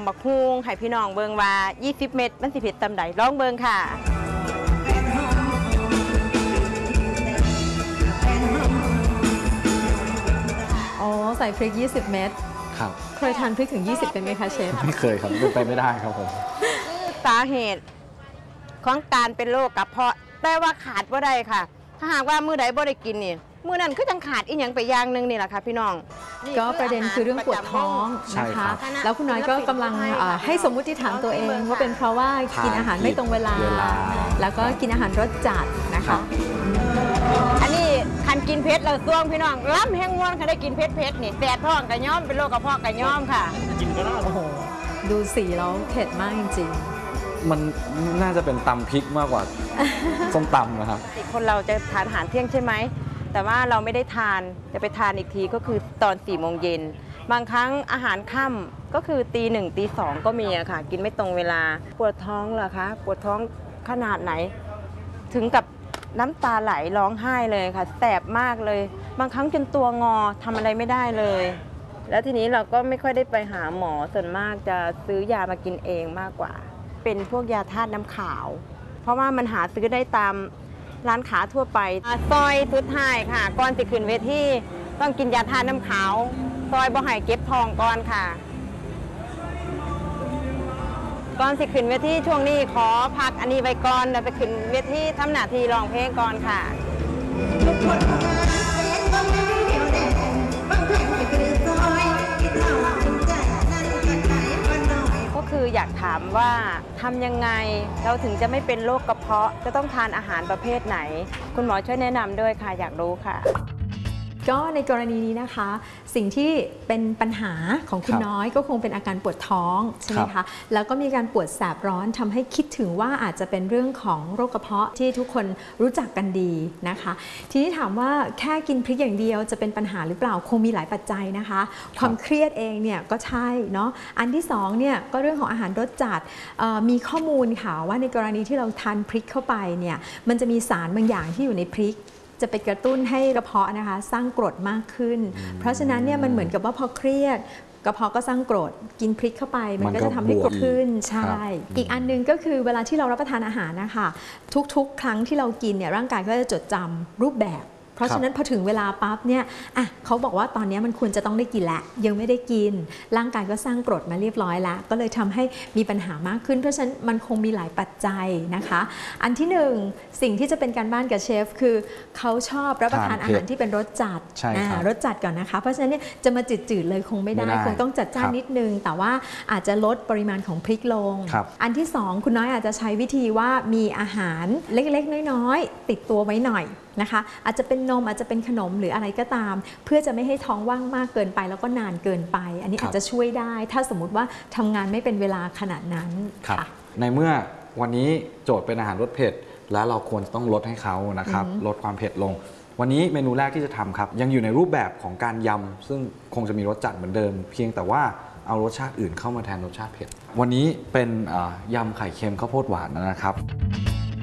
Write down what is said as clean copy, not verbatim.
ำบักฮุงให้พี่น้องเบิ่งว่า20 เม็ดมันสิเผ็ดตำใดลองเบิ่งค่ะอ๋อใส่พริก20 เม็ดครับเคยทานพริกถึง20เป็นไหมคะเชฟไม่เคยครับเป็นไปไม่ได้ครับผมสาเหตุของการเป็นโรคกระเพาะแต่ว่าขาดบ่ได้ค่ะถ้าหากว่ามื้อใดบ่ได้กินนี่มื้อนั้นคือจังขาดอีหยังไปอย่างนึงนี่แหละค่ะพี่น้องก็ประเด็นคือเรื่องปวดท้องนะคะแล้วคุณน้อยก็กำลังให้สมมุติฐานตัวเองว่าเป็นเพราะว่ากินอาหารไม่ตรงเวลาแล้วก็กินอาหารรสจัดนะคะอันนี้คันกินเผ็ดเราซ่วงพี่น้องล้ำแห้งม้วนค่ะได้กินเผ็ดนี่แสบท้องกระย่อมเป็นโรคกระเพาะกระย่อมค่ะกินก็ได้โอ้โหดูสีแล้วเผ็ดมากจริงๆมันน่าจะเป็นตำพริกมากกว่าส้มตำนะครับคนเราจะทานอาหารเที่ยงใช่ไหมแต่ว่าเราไม่ได้ทานจะไปทานอีกทีก็คือตอน4 โมงเย็นบางครั้งอาหารค่ำก็คือตี 1 ตี 2ก็มีอะค่ะกินไม่ตรงเวลาปวดท้องเหรอคะปวดท้องขนาดไหนถึงกับน้ำตาไหลร้องไห้เลยค่ะแสบมากเลยบางครั้งจนตัวงอทำอะไรไม่ได้เลยแล้วทีนี้เราก็ไม่ค่อยได้ไปหาหมอส่วนมากจะซื้อยามากินเองมากกว่าเป็นพวกยาธาตุน้ำขาวเพราะว่ามันหาซื้อได้ตามร้านค้าทั่วไปซอยสุดท้ายค่ะก่อนจะขึ้นเวทีต้องกินยาธาตุน้ำขาวซอยบ่ให้เก็บทองก่อนค่ะก่อนสิขึ้นเวทีช่วงนี้ขอพักอันนี้ไว้ก่อนเดี๋ยวไปขึ้นเวทีทำหน้าที่ร้องเพลงก่อนค่ะก็คืออยากถามว่าทำยังไงเราถึงจะไม่เป็นโรคกระเพาะจะต้องทานอาหารประเภทไหนคุณหมอช่วยแนะนำด้วยค่ะอยากรู้ค่ะก็ในกรณีนี้นะคะสิ่งที่เป็นปัญหาของคุณน้อยก็คงเป็นอาการปวดท้องใช่ไหมคะแล้วก็มีการปวดแสบร้อนทำให้คิดถึงว่าอาจจะเป็นเรื่องของโรคกระเพาะที่ทุกคนรู้จักกันดีนะคะทีนี้ถามว่าแค่กินพริกอย่างเดียวจะเป็นปัญหาหรือเปล่าคงมีหลายปัจจัยนะคะความเครียดเองเนี่ยก็ใช่เนาะอันที่2เนี่ยก็เรื่องของอาหารรสจัดมีข้อมูลค่ะว่าในกรณีที่เราทานพริกเข้าไปเนี่ยมันจะมีสารบางอย่างที่อยู่ในพริกจะไปกระตุ้นให้กระเพาะนะคะสร้างกรดมากขึ้นเพราะฉะนั้นเนี่ยมันเหมือนกับว่าพอเครียดกระเพาะก็สร้างกรดกินพริกเข้าไปมันก็จะทำให้กรดขึ้นใช่อีกอันนึงก็คือเวลาที่เรารับประทานอาหารนะคะทุกๆครั้งที่เรากินเนี่ยร่างกายก็จะจดจำรูปแบบเพราะฉะนั้นพอถึงเวลาปั๊บเนี่ยเขาบอกว่าตอนนี้มันควรจะต้องได้กินแล้วยังไม่ได้กินร่างกายก็สร้างกรดมาเรียบร้อยแล้วก็เลยทำให้มีปัญหามากขึ้นเพราะฉะนั้นมันคงมีหลายปัจจัยนะคะอันที่1สิ่งที่จะเป็นการบ้านกับเชฟคือเขาชอบรับประทานอาหารที่เป็นรสจัดรสจัดก่อนนะคะเพราะฉะนั้นเนี่ยจะมาจืดๆเลยคงไม่ได้คงต้องจัดจ้านนิดนึงแต่ว่าอาจจะลดปริมาณของพริกลงอันที่2คุณน้อยอาจจะใช้วิธีว่ามีอาหารเล็กๆน้อยๆติดตัวไว้หน่อยนะคะอาจจะเป็นนมอาจจะเป็นขนมหรืออะไรก็ตามเพื่อจะไม่ให้ท้องว่างมากเกินไปแล้วก็นานเกินไปอันนี้อาจจะช่วยได้ถ้าสมมุติว่าทำงานไม่เป็นเวลาขนาดนั้นค่ะในเมื่อวันนี้โจทย์เป็นอาหารรสเผ็ดแล้วเราควรต้องลดให้เขานะครับลดความเผ็ดลงวันนี้เมนูแรกที่จะทำครับยังอยู่ในรูปแบบของการยำซึ่งคงจะมีรสจัดเหมือนเดิมเพียงแต่ว่าเอารสชาติอื่นเข้ามาแทนรสชาติเผ็ดวันนี้เป็นยำไข่เค็มข้าวโพดหวานนะครับ